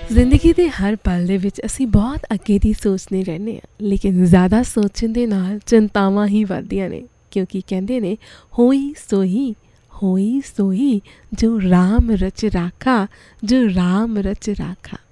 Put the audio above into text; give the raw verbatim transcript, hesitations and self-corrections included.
ਜ਼ਿੰਦਗੀ ਦੇ ਹਰ ਪਲ ਦੇ ਵਿੱਚ ਅਸੀਂ ਬਹੁਤ ਅੱਗੇ ਦੀ ਸੋਚਦੇ ਰਹਿੰਦੇ ਹਾਂ, ਲੇਕਿਨ ਜ਼ਿਆਦਾ ਸੋਚਣ ਦੇ ਨਾਲ ਚਿੰਤਾਵਾਂ ਹੀ ਵੱਧਦੀਆਂ ਨੇ। ਕਿਉਂਕਿ ਕਹਿੰਦੇ ਨੇ ਹੋਈ ਸੋਈ ਹੋਈ ਸੋਈ ਜੋ ਰਾਮ ਰਚ ਰਾਖਾ, ਜੋ ਰਾਮ ਰਚ ਰਾਖਾ।